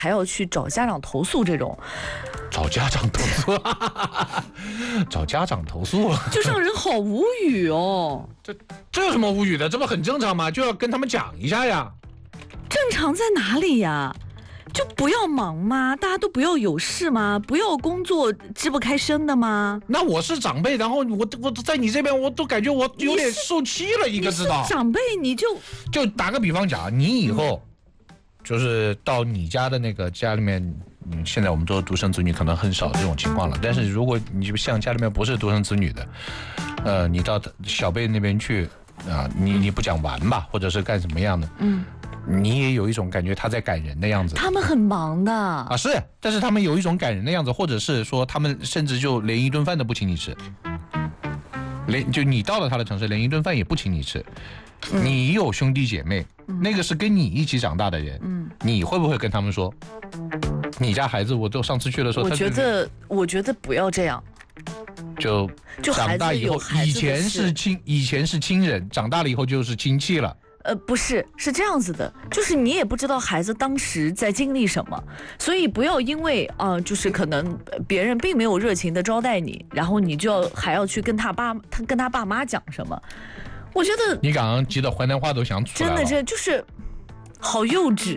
还要去找家长投诉这种。 找家长投诉，找家长投诉， 就让人好无语哦。 这有什么无语的？这不很正常吗？就要跟他们讲一下呀。 正常在哪里呀？就不要忙吗？大家都不要有事吗？不要工作支不开身的吗？ 那我是长辈，然后我在你这边，我都感觉我有点受气了，一个知道。 你是长辈你就打个比方讲，你以后就是到你家的那个家里面。现在我们做独生子女可能很少这种情况了，但是如果你就像家里面不是独生子女的，你到小辈那边去啊，你不讲玩吧，或者是干什么样的，你也有一种感觉他在赶人的样子。 他们很忙的啊，是，但是他们有一种赶人的样子，或者是说他们甚至就连一顿饭都不请你吃，就你到了他的城市，连一顿饭也不请你吃。你有兄弟姐妹，那个是跟你一起长大的人，你会不会跟他们说？你家孩子，我都上次去的时候， 我觉得不要这样。 就长大以后，以前是亲人，长大了以后就是亲戚了。 不是，是这样子的，就是你也不知道孩子当时在经历什么，所以不要因为就是可能别人并没有热情的招待你，然后你就还要去跟他爸妈讲什么。我觉得你刚刚急得淮南话都想出来了， 真的这就是好幼稚。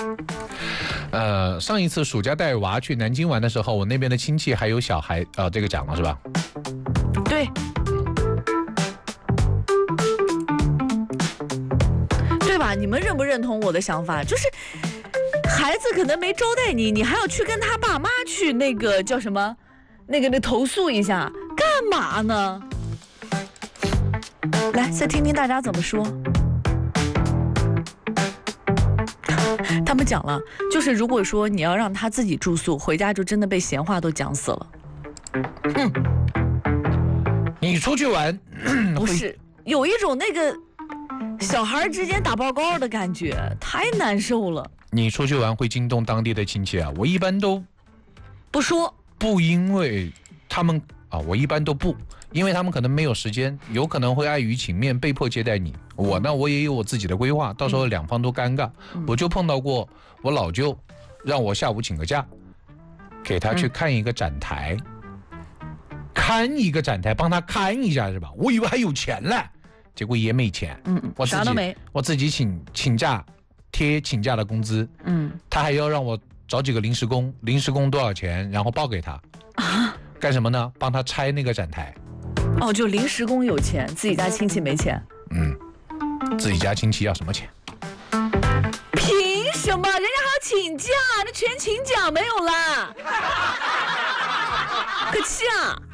上一次暑假带娃去南京玩的时候，我那边的亲戚还有小孩，这个讲了是吧？ 对，对吧？你们认不认同我的想法？就是孩子可能没招待你，你还要去跟他爸妈去那个叫什么，那投诉一下，干嘛呢？来，再听听大家怎么说。他们讲了，就是如果说你要让他自己住宿，回家就真的被闲话都讲死了。 你出去玩， 不是有一种那个小孩之间打报告的感觉，太难受了。 你出去玩会惊动当地的亲戚啊？我一般都不说， 不因为他们我一般都不。因为他们可能没有时间，有可能会碍于情面被迫接待你。我也有我自己的规划，到时候两方都尴尬。我就碰到过我老舅让我下午请个假，给他去看一个展台，看一个展台，帮他看一下是吧？我以为还有钱嘞，结果也没钱。 啥都没。 我自己请假，贴请假的工资。他还要让我找几个临时工，临时工多少钱，然后报给他。干什么呢？帮他拆那个展台。 就临时工有钱，自己家亲戚没钱。 自己家亲戚要什么钱？ 凭什么？人家还要请假，那全勤奖没有啦？可气啊！